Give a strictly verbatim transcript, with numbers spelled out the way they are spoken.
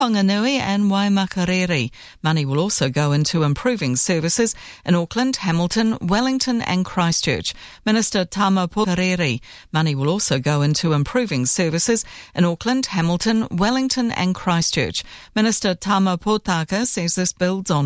Whanganui and Waimakariri. Money will also go into improving services in Auckland, Hamilton, Wellington and Christchurch. Minister Tama Pokariri. Money will also go into improving services in Auckland, Hamilton, Wellington and Christchurch. Minister Tama Potaka says this builds on